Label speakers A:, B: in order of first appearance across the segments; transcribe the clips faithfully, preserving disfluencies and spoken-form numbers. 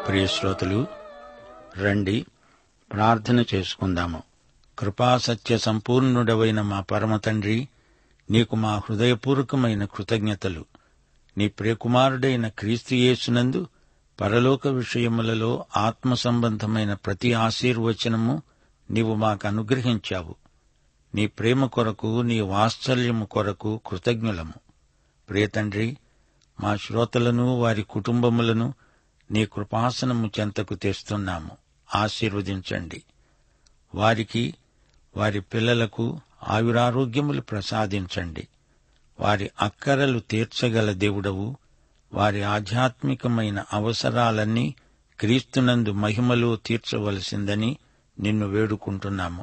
A: ప్రియశ్రోతలు, రండి ప్రార్థన చేసుకుందాము. కృపాసత్య సంపూర్ణుడవైన మా పరమతండ్రి, నీకు మా హృదయపూర్వకమైన కృతజ్ఞతలు. నీ ప్రియకుమారుడైన క్రీస్తు యేసునందు పరలోక విషయములలో ఆత్మ సంబంధమైన ప్రతి ఆశీర్వచనము నీవు మాకు అనుగ్రహించావు. నీ ప్రేమ కొరకు, నీ వాత్సల్యము కొరకు కృతజ్ఞులము. ప్రియతండ్రి, మా శ్రోతలను, వారి కుటుంబములను నీ కృపాసనము చెంతకు తెస్తున్నాము. ఆశీర్వదించండి. వారికి, వారి పిల్లలకు ఆయురారోగ్యములు ప్రసాదించండి. వారి అక్కరలు తీర్చగల దేవుడవు. వారి ఆధ్యాత్మికమైన అవసరాలన్నీ క్రీస్తునందు మహిమలో తీర్చవలసిందని నిన్ను వేడుకుంటున్నాము.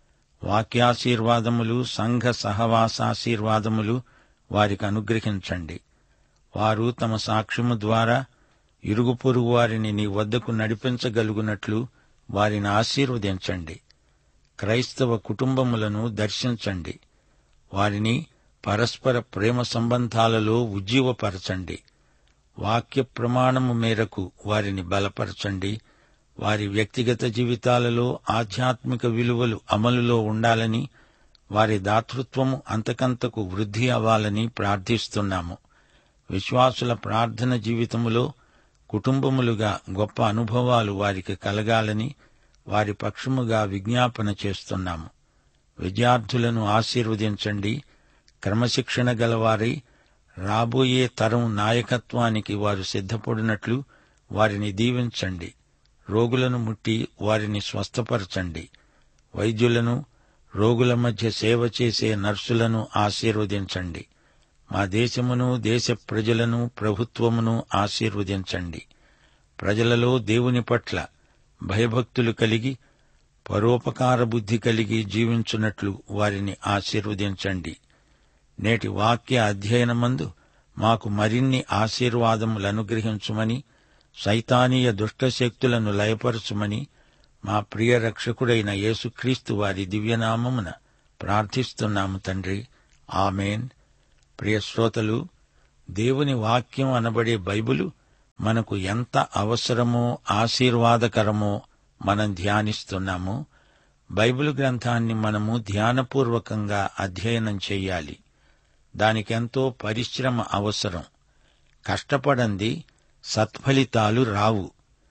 A: వాక్యాశీర్వాదములు, సంఘ సహవాసాశీర్వాదములు వారికి అనుగ్రహించండి. వారు తమ సాక్ష్యము ద్వారా ఇరుగు పొరుగు వారిని నీ వద్దకు నడిపించగలుగునట్లు వారిని ఆశీర్వదించండి. క్రైస్తవ కుటుంబములను దర్శించండి. వారిని పరస్పర ప్రేమ సంబంధాలలో ఉజ్జీవపరచండి. వాక్య ప్రమాణము మేరకు వారిని బలపరచండి. వారి వ్యక్తిగత జీవితాలలో ఆధ్యాత్మిక విలువలు అమలులో ఉండాలని, వారి దాతృత్వము అంతకంతకు వృద్ధి అవ్వాలని ప్రార్థిస్తున్నాము. విశ్వాసుల ప్రార్థన జీవితములో కుటుంబములుగా గొప్ప అనుభవాలు వారికి కలగాలని వారి పక్షముగా విజ్ఞాపన చేస్తున్నాము. విద్యార్థులను ఆశీర్వదించండి. క్రమశిక్షణ గలవారై రాబోయే తరం నాయకత్వానికి వారు సిద్ధపడినట్లు వారిని దీవించండి. రోగులను ముట్టి వారిని స్వస్థపరచండి. వైద్యులను, రోగుల మధ్య సేవ చేసే నర్సులను ఆశీర్వదించండి. మా దేశమును, దేశ ప్రజలను, ప్రభుత్వమును ఆశీర్వదించండి. ప్రజలలో దేవుని పట్ల భయభక్తులు కలిగి, పరోపకార బుద్ధి కలిగి జీవించున్నట్లు వారిని ఆశీర్వదించండి. నేటి వాక్య అధ్యయనమందు మాకు మరిన్ని ఆశీర్వాదములు అనుగ్రహించుమని, సైతానీయ దుష్టశక్తులను లయపరచుమని మా ప్రియ రక్షకుడైన యేసుక్రీస్తు వారి దివ్యనామమున ప్రార్థిస్తున్నాము తండ్రి. ఆమేన్. ప్రియ శ్రోతలు, దేవుని వాక్యం అనబడే బైబిలు మనకు ఎంత అవసరమో, ఆశీర్వాదకరమో మనం ధ్యానిస్తున్నాము. బైబిల్ గ్రంథాన్ని మనము ధ్యానపూర్వకంగా అధ్యయనం చెయ్యాలి. దానికెంతో పరిశ్రమ అవసరం. కష్టపడంది సత్ఫలితాలు రావు.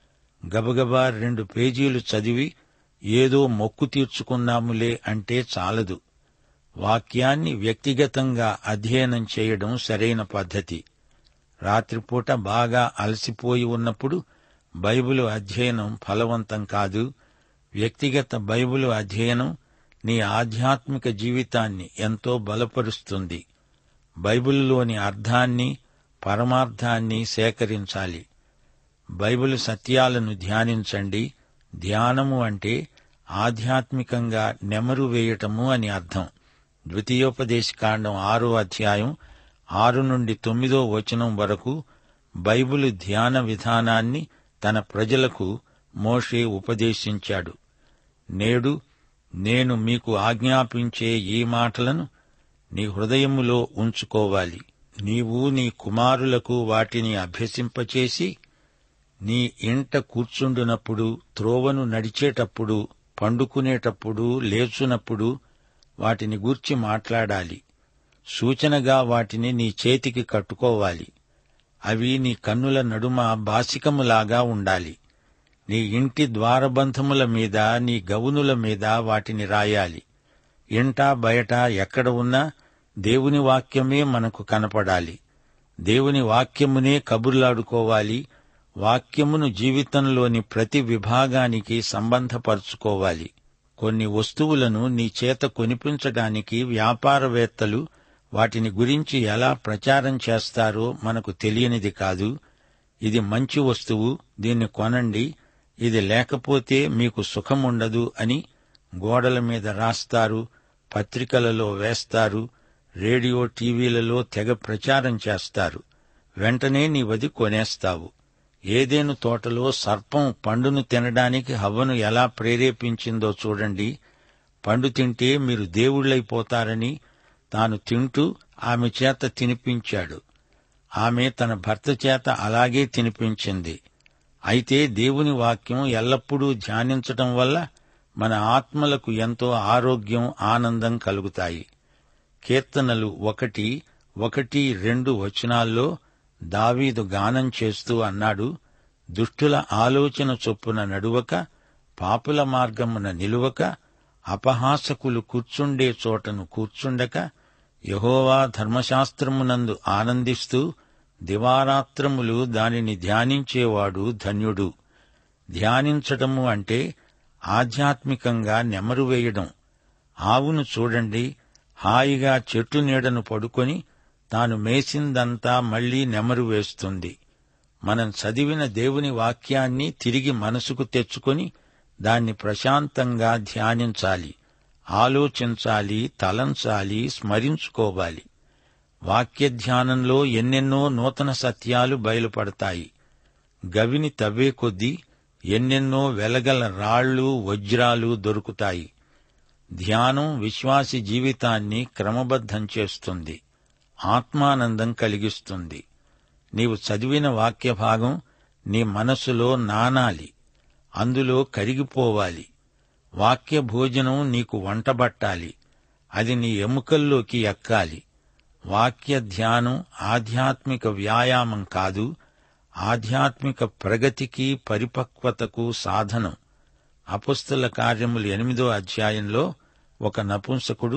A: గబగబా రెండు పేజీలు చదివి ఏదో మొక్కు తీర్చుకున్నాములే అంటే చాలదు. వాక్యాన్ని వ్యక్తిగతంగా అధ్యయనం చేయడం సరైన పద్ధతి. రాత్రిపూట బాగా అలసిపోయి ఉన్నప్పుడు బైబిలు అధ్యయనం ఫలవంతం కాదు. వ్యక్తిగత బైబిలు అధ్యయనం నీ ఆధ్యాత్మిక జీవితాన్ని ఎంతో బలపరుస్తుంది. బైబిలులోని అర్థాన్ని, పరమార్థాన్ని సేకరించాలి. బైబిలు సత్యాలను ధ్యానించండి. ధ్యానము అంటే ఆధ్యాత్మికంగా నెమరు వేయటము అని అర్థం. ద్వితీయోపదేశకాండం ఆరో అధ్యాయం ఆరు నుండి తొమ్మిదో వచనం వరకు బైబిలు ధ్యాన విధానాన్ని తన ప్రజలకు మోషే ఉపదేశించాడు. నేడు నేను మీకు ఆజ్ఞాపించే ఈ మాటలను నీ హృదయములో ఉంచుకోవాలి. నీవు నీ కుమారులకు వాటిని అభ్యసింపచేసి నీ ఇంట కూర్చుండునప్పుడు, త్రోవను నడిచేటప్పుడు, పండుకునేటప్పుడు, లేచునప్పుడు వాటిని గూర్చి మాట్లాడాలి. సూచనగా వాటిని నీ చేతికి కట్టుకోవాలి. అవి నీ కన్నుల నడుమ బాసికములాగా ఉండాలి. నీ ఇంటి ద్వారబంధముల మీద, నీ గవునుల మీద వాటిని రాయాలి. ఇంట బయట ఎక్కడ ఉన్నా దేవుని వాక్యమే మనకు కనపడాలి. దేవుని వాక్యమునే కబుర్లాడుకోవాలి. వాక్యమును జీవితంలోని ప్రతి విభాగానికి సంబంధపరుచుకోవాలి. కొన్ని వస్తువులను నీ చేత కొనిపించడానికి వ్యాపారవేత్తలు వాటిని గురించి ఎలా ప్రచారం చేస్తారో మనకు తెలియనిది కాదు. ఇది మంచి వస్తువు, దీన్ని కొనండి, ఇది లేకపోతే మీకు సుఖముండదు అని గోడల మీద రాస్తారు, పత్రికలలో వేస్తారు, రేడియో టీవీలలో తెగ ప్రచారం చేస్తారు. వెంటనే నీవది కొనేస్తావు. ఏదెను తోటలో సర్పం పండును తినడానికి హవ్వను ఎలా ప్రేరేపించిందో చూడండి. పండు తింటే మీరు దేవుళ్లైపోతారని తాను తింటూ ఆమె చేత తినిపించాడు. ఆమె తన భర్త చేత అలాగే తినిపించింది. అయితే దేవుని వాక్యం ఎల్లప్పుడూ ధ్యానించటం వల్ల మన ఆత్మలకు ఎంతో ఆరోగ్యం, ఆనందం కలుగుతాయి. కీర్తనలు ఒకటి ఒకటి రెండు వచనాల్లో దావీదు గానం చేస్తూ అన్నాడు, దుష్టుల ఆలోచన చొప్పున నడువక, పాపుల మార్గమున నిలువక, అపహాసకులు కూర్చుండే చోటను కూర్చుండక, యెహోవా ధర్మశాస్త్రమునందు ఆనందిస్తూ దివారాత్రములు దానిని ధ్యానించేవాడు ధన్యుడు. ధ్యానించటము అంటే ఆధ్యాత్మికంగా నెమరు వేయడం. ఆవును చూడండి, హాయిగా చెట్టు నీడను పడుకొని తాను మేసిందంతా మళ్లీ నెమరు వేస్తుంది. మనం చదివిన దేవుని వాక్యాన్ని తిరిగి మనసుకు తెచ్చుకొని దాన్ని ప్రశాంతంగా ధ్యానించాలి, ఆలోచించాలి, తలంచాలి, స్మరించుకోవాలి. వాక్య ధ్యానంలో ఎన్నెన్నో నూతన సత్యాలు బయలుపడతాయి. గవిని తవ్వే కొద్దీ ఎన్నెన్నో వెలగల రాళ్లు, వజ్రాలు దొరుకుతాయి. ధ్యానం విశ్వాసి జీవితాన్ని క్రమబద్ధం చేస్తుంది, ఆత్మానందం కలిగిస్తుంది. నీవు చదివిన వాక్య భాగం నీ మనసులో నానాలి, అందులో కరిగిపోవాలి. వాక్య భోజనం నీకు వంటబట్టాలి, అది నీ ఎముకల్లోకి ఎక్కాలి. వాక్య ధ్యానం ఆధ్యాత్మిక వ్యాయామం కాదు, ఆధ్యాత్మిక ప్రగతికి, పరిపక్వతకు సాధనం. అపొస్తల కార్యములు ఎనిమిదో అధ్యాయంలో ఒక నపుంసకుడు,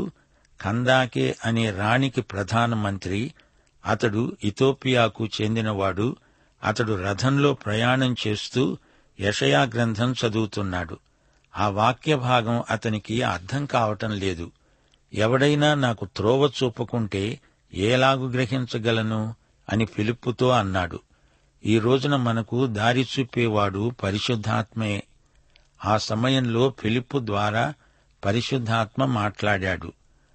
A: కందాకే అనే రాణికి ప్రధానమంత్రి, అతడు ఇథోపియాకు చెందినవాడు. అతడు రథంలో ప్రయాణం చేస్తూ యెషయా గ్రంథం చదువుతున్నాడు. ఆ వాక్య భాగం అతనికి అర్థం కావటం లేదు. ఎవడైనా నాకు త్రోవ చూపుకుంటే ఏలాగు గ్రహించగలను అని ఫిలిప్పుతో అన్నాడు. ఈ రోజున మనకు దారి చూపేవాడు పరిశుద్ధాత్మే. ఆ సమయంలో ఫిలిప్పు ద్వారా పరిశుద్ధాత్మ మాట్లాడాడు.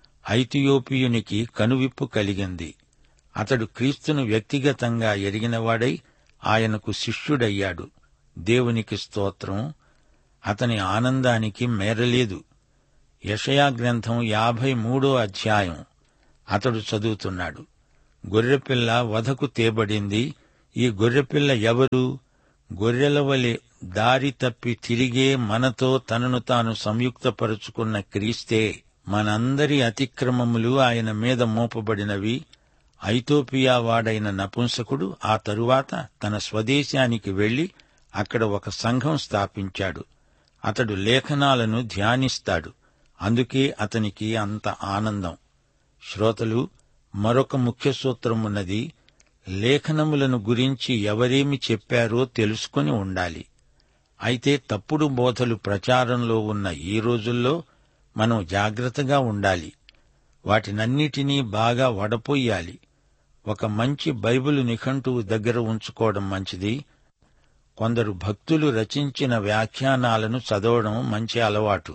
A: ఐథియోపియునికి కనువిప్పు కలిగింది. అతడు క్రీస్తును వ్యక్తిగతంగా ఎరిగినవాడై ఆయనకు శిష్యుడయ్యాడు. దేవునికి స్తోత్రం. అతని ఆనందానికి మేరలేదు. యెషయా గ్రంథం యాభై మూడో అధ్యాయం అతడు చదువుతున్నాడు. గొర్రెపిల్ల వధకు తేబడింది. ఈ గొర్రెపిల్ల ఎవరు? గొర్రెల వలె దారి తప్పి తిరిగే మనతో తనను తాను సంయుక్తపరుచుకున్న క్రీస్తే. మనందరి అతిక్రమములు ఆయన మీద మోపబడినవి. ఐథోపియా వాడైన నపుంసకుడు ఆ తరువాత తన స్వదేశానికి వెళ్లి అక్కడ ఒక సంఘం స్థాపించాడు. అతడు లేఖనాలను ధ్యానిస్తాడు. అందుకే అతనికి అంత ఆనందం. శ్రోతలు, మరొక ముఖ్య సూత్రమున్నది. లేఖనములను గురించి ఎవరేమి చెప్పారో తెలుసుకుని ఉండాలి. అయితే తప్పుడు బోధలు ప్రచారంలో ఉన్న ఈ రోజుల్లో మనం జాగ్రత్తగా ఉండాలి. వాటినన్నిటినీ బాగా వడపోయాలి. ఒక మంచి బైబిలు నిఘంటువు దగ్గర ఉంచుకోవడం మంచిది. కొందరు భక్తులు రచించిన వ్యాఖ్యానాలను చదవడం మంచి అలవాటు.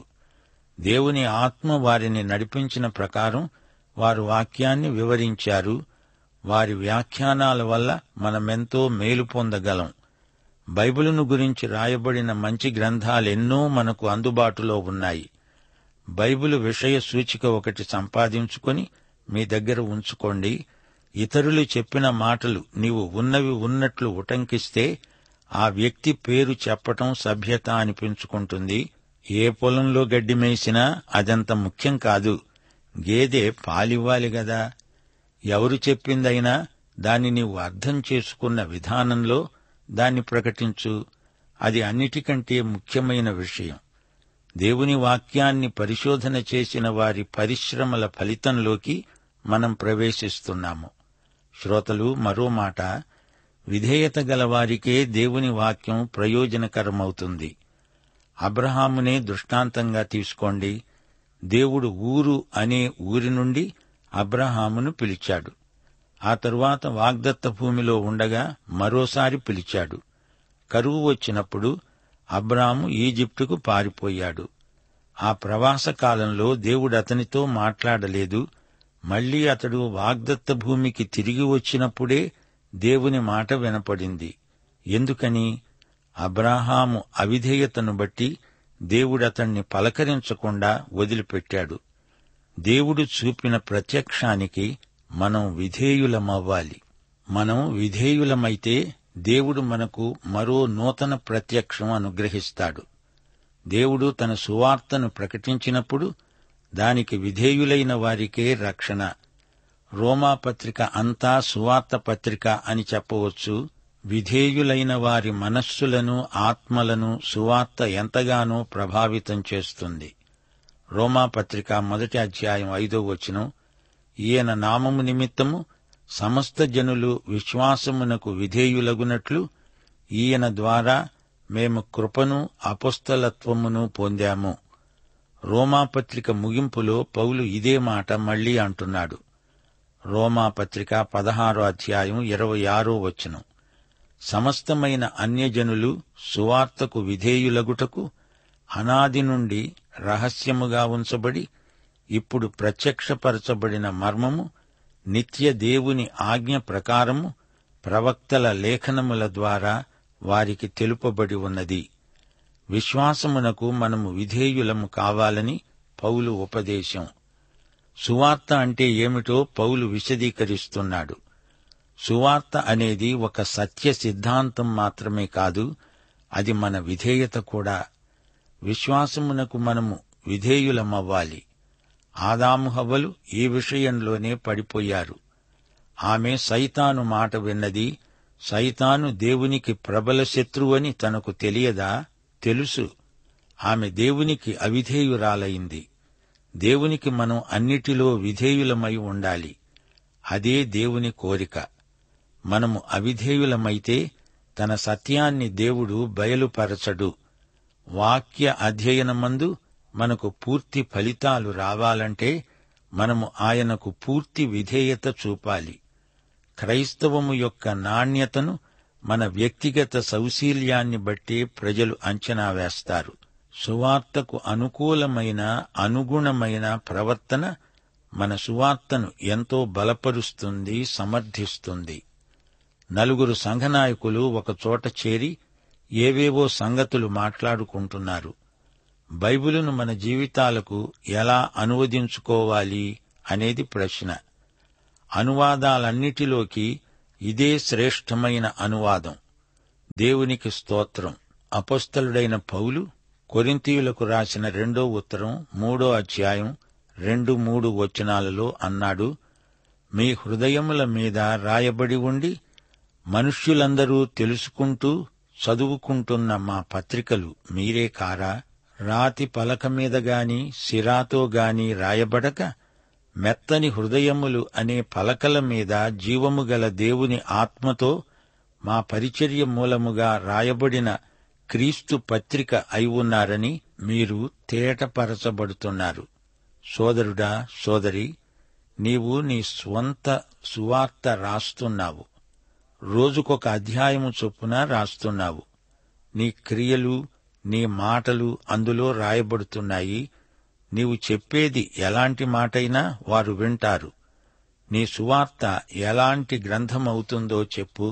A: దేవుని ఆత్మ వారిని నడిపించిన ప్రకారం వారు వాక్యాన్ని వివరించారు. వారి వ్యాఖ్యానాల వల్ల మనమెంతో మేలు పొందగలం. బైబిలును గురించి రాయబడిన మంచి గ్రంథాలెన్నో మనకు అందుబాటులో ఉన్నాయి. బైబిలు విషయ సూచిక ఒకటి సంపాదించుకొని మీ దగ్గర ఉంచుకోండి. ఇతరులు చెప్పిన మాటలు నీవు ఉన్నవి ఉన్నట్లు ఉటంకిస్తే ఆ వ్యక్తి పేరు చెప్పటం సభ్యత అనిపించుకుంటుంది. ఏ పొలంలో గడ్డి మేసినా అదంత ముఖ్యం కాదు. గేదె పాలివ్వాలి గదా. ఎవరు చెప్పిందైనా దాన్ని నీవు అర్థం చేసుకున్న విధానంలో దాన్ని ప్రకటించు. అది అన్నిటికంటే ముఖ్యమైన విషయం. దేవుని వాక్యాన్ని పరిశోధన చేసిన వారి పరిశ్రమల ఫలితంలోకి మనం ప్రవేశిస్తున్నాము. శ్రోతలు, మరో మాట, విధేయత గలవారికే దేవుని వాక్యం ప్రయోజనకరమవుతుంది. అబ్రహామునే దృష్టాంతంగా తీసుకోండి. దేవుడు ఊరు అనే ఊరి నుండి అబ్రహామును పిలిచాడు. ఆ తరువాత వాగ్దత్త భూమిలో ఉండగా మరోసారి పిలిచాడు. కరువు వచ్చినప్పుడు అబ్రాము ఈజిప్టుకు పారిపోయాడు. ఆ ప్రవాస కాలంలో దేవుడు అతనితో మాట్లాడలేదు. మళ్లీ అతడు వాగ్దత్త భూమికి తిరిగి వచ్చినప్పుడే దేవుని మాట వినపడింది. ఎందుకని? అబ్రాహాము అవిధేయతను బట్టి దేవుడతణ్ణి పలకరించకుండా వదిలిపెట్టాడు. దేవుడు చూపిన ప్రత్యక్షానికి మనం విధేయులమవ్వాలి. మనం విధేయులమైతే దేవుడు మనకు మరో నూతన ప్రత్యక్షం అనుగ్రహిస్తాడు. దేవుడు తన సువార్తను ప్రకటించినప్పుడు దానికి విధేయులైన వారికే రక్షణ. రోమాపత్రిక అంతా సువార్త పత్రిక అని చెప్పవచ్చు. విధేయులైన వారి మనస్సులను, ఆత్మలను సువార్త ఎంతగానో ప్రభావితం చేస్తుంది. రోమాపత్రిక మొదటి అధ్యాయం ఐదో వచనం, ఈయన నామము నిమిత్తము సమస్త జనులు విశ్వాసమునకు విధేయులగునట్లు ఈయన ద్వారా మేము కృపను అపొస్తలత్వమును పొందాము. రోమాపత్రిక ముగింపులో పౌలు ఇదే మాట మళ్లీ అంటున్నాడు. రోమాపత్రిక పదహారో అధ్యాయం ఇరవై ఆరో వచనం, సమస్తమైన అన్యజనులు సువార్తకు విధేయులగుటకు అనాది నుండి రహస్యముగా ఉంచబడి ఇప్పుడు ప్రత్యక్షపరచబడిన మర్మము నిత్య దేవుని ఆజ్ఞ ప్రకారము ప్రవక్తల లేఖనముల ద్వారా వారికి తెలుపబడి ఉన్నది. విశ్వాసమునకు మనము విధేయులము కావాలని పౌలు ఉపదేశం. సువార్త అంటే ఏమిటో పౌలు విశదీకరిస్తున్నాడు. సువార్త అనేది ఒక సత్య సిద్ధాంతం మాత్రమే కాదు, అది మన విధేయత కూడా. విశ్వాసమునకు మనము విధేయులమవ్వాలి. ఆదాము హవ్వలు ఈ విషయంలోనే పడిపోయారు. ఆమె సైతాను మాట విన్నది. సైతాను దేవునికి ప్రబల శత్రువని తనకు తెలియదా? తెలుసు. ఆమె దేవునికి అవిధేయురాలైంది. దేవునికి మనం అన్నిటిలో విధేయులమై ఉండాలి. అదే దేవుని కోరిక. మనము అవిధేయులమైతే తన సత్యాన్ని దేవుడు బయలుపరచడు. వాక్య అధ్యయనమందు మనకు పూర్తి ఫలితాలు రావాలంటే మనము ఆయనకు పూర్తి విధేయత చూపాలి. క్రైస్తవము యొక్క నాణ్యతను మన వ్యక్తిగత సౌశీల్యాన్ని బట్టి ప్రజలు అంచనా వేస్తారు. సువార్తకు అనుకూలమైన, అనుగుణమైన ప్రవర్తన మన సువార్తను ఎంతో బలపరుస్తుంది, సమర్థిస్తుంది. నలుగురు సంఘనాయకులు ఒకచోట చేరి ఏవేవో సంగతులు మాట్లాడుకుంటున్నారు. బైబిలును మన జీవితాలకు ఎలా అనువదించుకోవాలి అనేది ప్రశ్న. అనువాదాలన్నిటిలోకి ఇదే శ్రేష్టమైన అనువాదం. దేవునికి స్తోత్రం. అపొస్తలుడైన పౌలు కొరింథీయులకు రాసిన రెండో ఉత్తరం మూడో అధ్యాయం రెండు మూడు వచనాలలో అన్నాడు, మీ హృదయముల మీద రాయబడి ఉండి మనుష్యులందరూ తెలుసుకుంటూ చదువుకుంటున్న మా పత్రికలు మీరే కారా? రాతి పలక మీద గాని సిరాతో గాని రాయబడక మెత్తని హృదయములు అనే పలకల మీద జీవము గల దేవుని ఆత్మతో మా పరిచర్య మూలముగా రాయబడిన క్రీస్తు పత్రిక అయి ఉన్నారని మీరు తేటపరచబడుతున్నారు. సోదరుడా, సోదరి, నీవు నీ స్వంత సువార్త రాస్తున్నావు. రోజుకొక అధ్యాయము చొప్పున రాస్తున్నావు. నీ క్రియలు, నీ మాటలు అందులో రాయబడుతున్నాయి. నీవు చెప్పేది ఎలాంటి మాటైనా వారు వింటారు. నీ సువార్త ఎలాంటి గ్రంథమవుతుందో చెప్పు.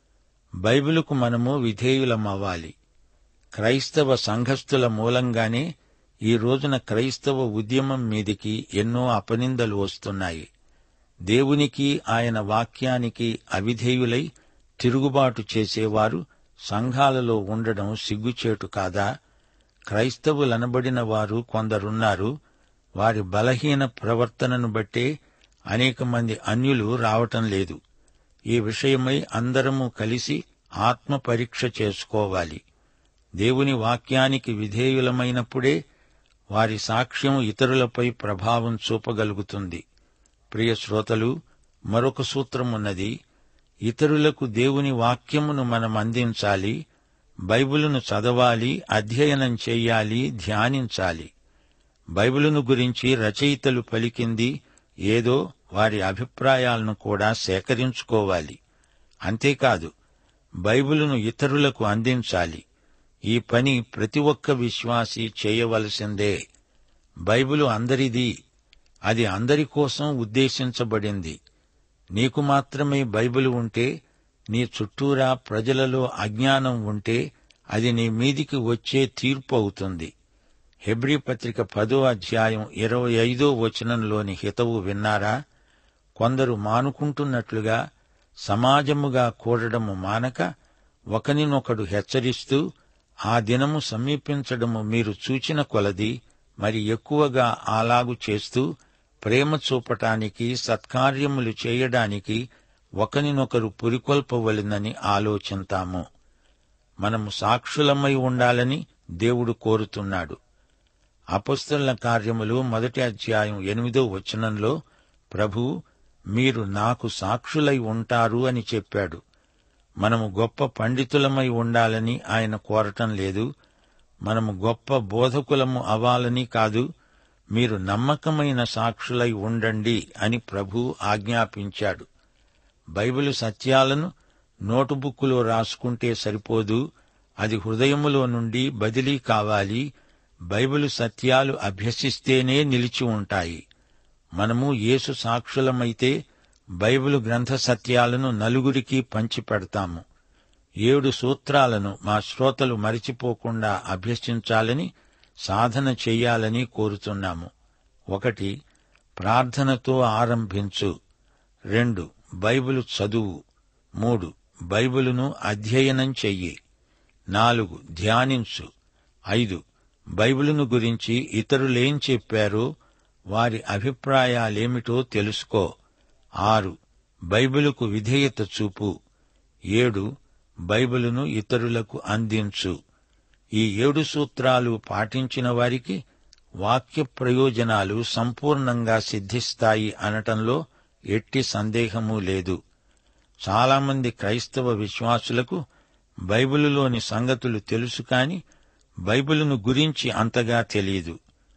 A: బైబిలుకు మనము విధేయులమవ్వాలి. క్రైస్తవ సంఘస్థుల మూలంగానే ఈ రోజున క్రైస్తవ ఉద్యమం మీదికి ఎన్నో అపనిందలు వస్తున్నాయి. దేవునికి, ఆయన వాక్యానికి అవిధేయులై తిరుగుబాటు చేసేవారు సంఘాలలో ఉండడం సిగ్గుచేటు కాదా? క్రైస్తవులనబడిన వారు కొందరున్నారు. వారి బలహీన ప్రవర్తనను బట్టే అనేక మంది అన్యులు రావటం లేదు. ఈ విషయమై అందరము కలిసి ఆత్మ పరీక్ష చేసుకోవాలి. దేవుని వాక్యానికి విధేయులమైనప్పుడే వారి సాక్ష్యం ఇతరులపై ప్రభావం చూపగలుగుతుంది. ప్రియ శ్రోతలు, మరొక సూత్రమున్నది. ఇతరులకు దేవుని వాక్యమును మనం అందించాలి. బైబిలును చదవాలి, అధ్యయనం చెయ్యాలి, ధ్యానించాలి. బైబిలును గురించి రచయితలు పలికింది ఏదో వారి అభిప్రాయాలను కూడా సేకరించుకోవాలి. అంతేకాదు, బైబిలును ఇతరులకు అందించాలి. ఈ పని ప్రతి ఒక్క విశ్వాసీ చేయవలసిందే. బైబిలు అందరిది. అది అందరి కోసం ఉద్దేశించబడింది. నీకు మాత్రమే బైబిలు ఉంటే, నీ చుట్టూరా ప్రజలలో అజ్ఞానం ఉంటే అది నీ మీదికి వచ్చే తీర్పు అవుతుంది. హెబ్రీ పత్రిక పదో అధ్యాయం ఇరవై ఐదో వచనంలోని హితవు విన్నారా? కొందరు మానుకుంటున్నట్లుగా సమాజముగా కూడడము మానక ఒకనినొకడు హెచ్చరిస్తూ, ఆ దినము సమీపించడము మీరు చూచిన కొలది మరి ఎక్కువగా అలాగు చేస్తూ, ప్రేమ చూపటానికి, సత్కార్యములు చేయడానికి ఒకనినొకరు పురికొల్పవలెనని ఆలోచింతాము. మనము సాక్షులమై ఉండాలని దేవుడు కోరుతున్నాడు. అపొస్తలుల కార్యములు మొదటి అధ్యాయం ఎనిమిదో వచనంలో ప్రభువు, మీరు నాకు సాక్షులై ఉంటారు అని చెప్పాడు. మనము గొప్ప పండితులమై ఉండాలని ఆయన కోరటం లేదు. మనము గొప్ప బోధకులము అవ్వాలని కాదు. మీరు నమ్మకమైన సాక్షులై ఉండండి అని ప్రభువు ఆజ్ఞాపించాడు. బైబిలు సత్యాలను నోటుబుక్కులో రాసుకుంటే సరిపోదు. అది హృదయములో నుండి బదిలీ కావాలి. బైబిలు సత్యాలు అభ్యసిస్తేనే నిలిచి ఉంటాయి. మనము యేసు సాక్షులమైతే బైబిలు గ్రంథ సత్యాలను నలుగురికి పంచిపెడతాము. ఏడు సూత్రాలను మా శ్రోతలు మరిచిపోకుండా అభ్యసించాలని, సాధన చెయ్యాలని కోరుతున్నాము. ఒకటి, ప్రార్థనతో ఆరంభించు. రెండు, బైబిలు చదువు. మూడు, బైబిలును అధ్యయనం చెయ్యి. నాలుగు, ధ్యానించు. ఐదు, బైబిలును గురించి ఇతరులేం చెప్పారో, వారి అభిప్రాయాలేమిటో తెలుసుకో. ఆరు, బైబిలుకు విధేయత చూపు. ఏడు, బైబిలును ఇతరులకు అందించు. ఈ ఏడు సూత్రాలు పాటించిన వారికి వాక్య ప్రయోజనాలు సంపూర్ణంగా సిద్ధిస్తాయి అనటంలో ఎట్టి సందేహమూ లేదు. చాలామంది క్రైస్తవ విశ్వాసులకు బైబిలులోని సంగతులు తెలుసు, కాని బైబిలును గురించి అంతగా తెలియదు.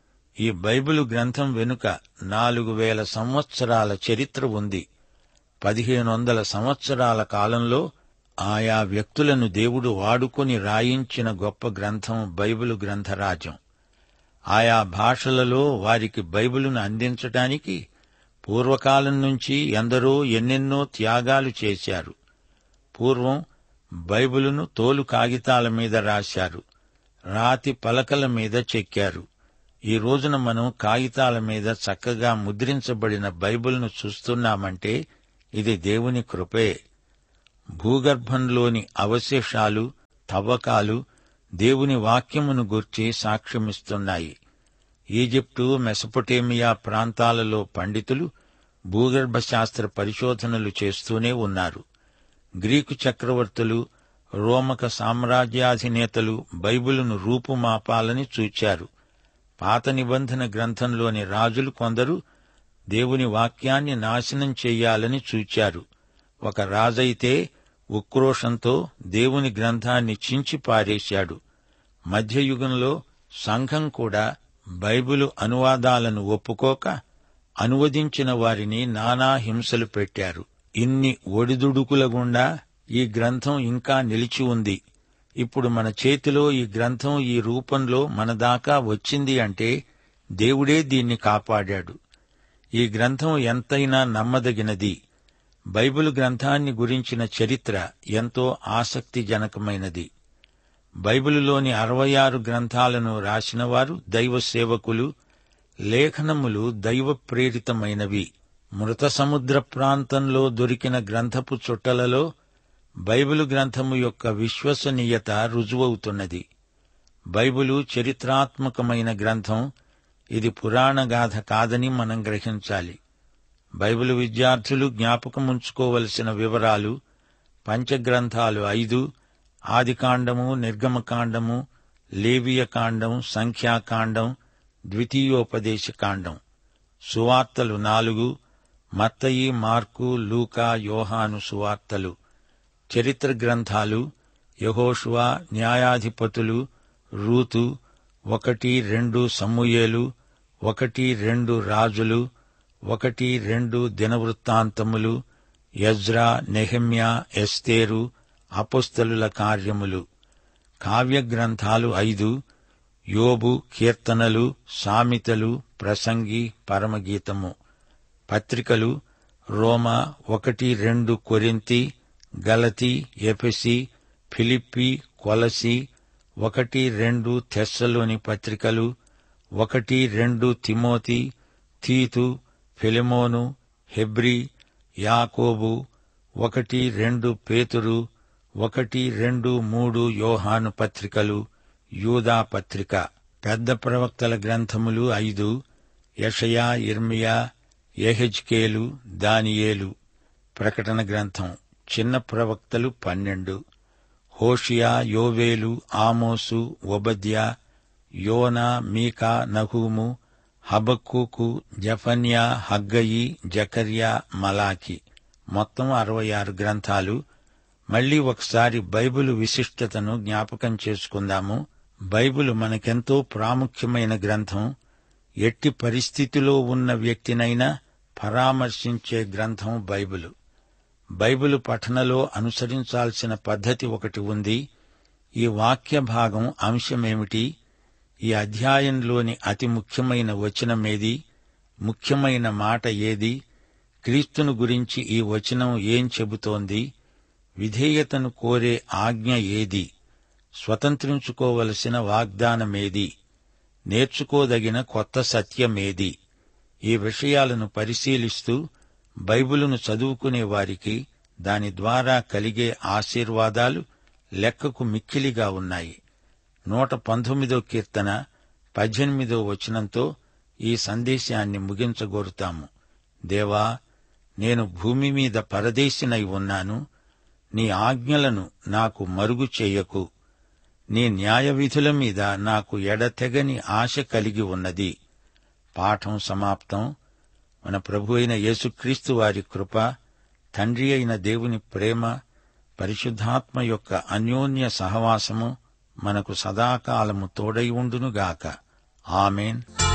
A: ఈ బైబిలు గ్రంథం వెనుక నాలుగు వేల సంవత్సరాల చరిత్ర ఉంది. పదిహేను వందల సంవత్సరాల కాలంలో ఆయా వ్యక్తులను దేవుడు వాడుకొని రాయించిన గొప్ప గ్రంథం బైబిలు గ్రంథరాజం. ఆయా భాషలలో వారికి బైబిలును అందించటానికి పూర్వకాలం నుంచి ఎందరో ఎన్నెన్నో త్యాగాలు చేశారు. పూర్వం బైబిలును తోలు కాగితాల మీద రాశారు, రాతి పలకల మీద చెక్కారు. ఈ రోజున మనం కాగితాల మీద చక్కగా ముద్రించబడిన బైబిల్ను చూస్తున్నామంటే ఇది దేవుని కృపే. భూగర్భంలోని అవశేషాలు, తవ్వకాలు దేవుని వాక్యమును గూర్చి సాక్ష్యమిస్తున్నాయి. ఈజిప్టు, మెసొపొటేమియా ప్రాంతాలలో పండితులు భూగర్భ శాస్త్ర పరిశోధనలు చేస్తూనే ఉన్నారు. గ్రీకు చక్రవర్తులు, రోమక సామ్రాజ్యాధినేతలు బైబిలును రూపుమాపాలని చూచారు. పాత నిబంధన గ్రంథంలోని రాజులు కొందరు దేవుని వాక్యాన్ని నాశనం చెయ్యాలని చూచారు. ఒక రాజైతే ఉక్రోషంతో దేవుని గ్రంథాన్ని చించి పారేశాడు. మధ్యయుగంలో సంఘం కూడా బైబిలు అనువాదాలను ఒప్పుకోక అనువదించిన వారిని నానా హింసలు పెట్టారు. ఇన్ని ఒడిదుడుకుల గుండా ఈ గ్రంథం ఇంకా నిలిచి ఉంది. ఇప్పుడు మన చేతిలో ఈ గ్రంథం ఈ రూపంలో మన దాకా వచ్చింది అంటే దేవుడే దీన్ని కాపాడాడు. ఈ గ్రంథం ఎంతైనా నమ్మదగినది. బైబిలు గ్రంథాన్ని గురించిన చరిత్ర ఎంతో ఆసక్తిజనకమైనది. బైబిలులోని అరవై ఆరు గ్రంథాలను రాసినవారు దైవ సేవకులు. లేఖనములు దైవ ప్రేరితమైనవి. మృత సముద్ర ప్రాంతంలో దొరికిన గ్రంథపు చుట్టలలో బైబిలు గ్రంథము యొక్క విశ్వసనీయత రుజువవుతున్నది. బైబిలు చరిత్రాత్మకమైన గ్రంథం. ఇది పురాణగాథ కాదని మనం గ్రహించాలి. బైబిలు విద్యార్థులు జ్ఞాపకముంచుకోవలసిన వివరాలు: పంచగ్రంథాలు ఐదు, ఆదికాండము, నిర్గమకాండము, లేవియకాండం, సంఖ్యాకాండం, ద్వితీయోపదేశకాండం. సువార్తలు నాలుగు, మత్తయి, మార్కు, లూకా, యోహాను సువార్తలు. చరిత్ర గ్రంథాలు: యెహోషువ, న్యాయాధిపతులు, రూతు, ఒకటి రెండు సమూయేలు, ఒకటి రెండు రాజులు, ఒకటి రెండు దినవృత్తాంతములు, ఎజ్రా, నెహెమ్యా, ఎస్తేరు, అపొస్తలుల కార్యములు. కావ్య గ్రంథాలు ఐదు: యోబు, కీర్తనలు, సామెతలు, ప్రసంగి, పరమగీతము. పత్రికలు: రోమా, ఒకటి రెండు కొరింథీ, గలతీ, ఎఫెసీ, ఫిలిప్పీ, కొలసీ, ఒకటి రెండు తెస్సలోని పత్రికలు, ఒకటి రెండు తిమోతి, తీతు, ఫిలెమోను, హెబ్రీ, యాకోబు, ఒకటి రెండు పేతురు, ఒకటి రెండు మూడు యోహాను పత్రికలు, యూదా పత్రిక. పెద్ద ప్రవక్తల గ్రంథములు ఐదు, యెషయా, ఇర్మియా, యెహెజ్కేలు, దానియేలు. ప్రకటన గ్రంథం చిన్న ప్రవక్తలు పన్నెండు, హోషియా, యోవేలు, ఆమోసు, ఓబద్యా, యోనా, మీకా, నహూము, హబక్కూకు, జెఫన్యా, హగ్గయి, జకర్యా, మలాకి. మొత్తం అరవై ఆరు గ్రంథాలు. మళ్లీ ఒకసారి బైబిలు విశిష్టతను జ్ఞాపకం చేసుకుందాము. బైబిలు మనకెంతో ప్రాముఖ్యమైన గ్రంథం. ఎట్టి పరిస్థితిలో ఉన్న వ్యక్తినైనా పరామర్శించే గ్రంథం బైబిలు. బైబిలు పఠనలో అనుసరించాల్సిన పద్ధతి ఒకటి ఉంది. ఈ వాక్య భాగం అంశమేమిటి? ఈ అధ్యాయంలోని అతి ముఖ్యమైన వచనమేది? ముఖ్యమైన మాట ఏది? క్రీస్తును గురించి ఈ వచనం ఏం చెబుతోంది? విధేయతను కోరే ఆజ్ఞ ఏది? స్వతంత్రించుకోవలసిన వాగ్దానమేది? నేర్చుకోదగిన కొత్త సత్యమేది? ఈ విషయాలను పరిశీలిస్తూ బైబిలును చదువుకునే వారికి దాని ద్వారా కలిగే ఆశీర్వాదాలు లెక్కకు మిక్కిలిగా ఉన్నాయి. నూట పంతొమ్మిదో కీర్తన పద్దెనిమిదో వచనంతో ఈ సందేశాన్ని ముగించగోరుతాము. దేవా, నేను భూమి మీద పరదేశినై ఉన్నాను. నీ ఆజ్ఞలను నాకు మరుగు చేయకు. నీ న్యాయవిధుల మీద నాకు ఎడతెగని ఆశ కలిగి ఉన్నది. పాఠం సమాప్తం. మన ప్రభు అయిన యేసుక్రీస్తు వారి కృప, తండ్రి అయిన దేవుని ప్రేమ, పరిశుద్ధాత్మ యొక్క అన్యోన్య సహవాసము మనకు సదాకాలము తోడై ఉండునుగాక. ఆమేన్.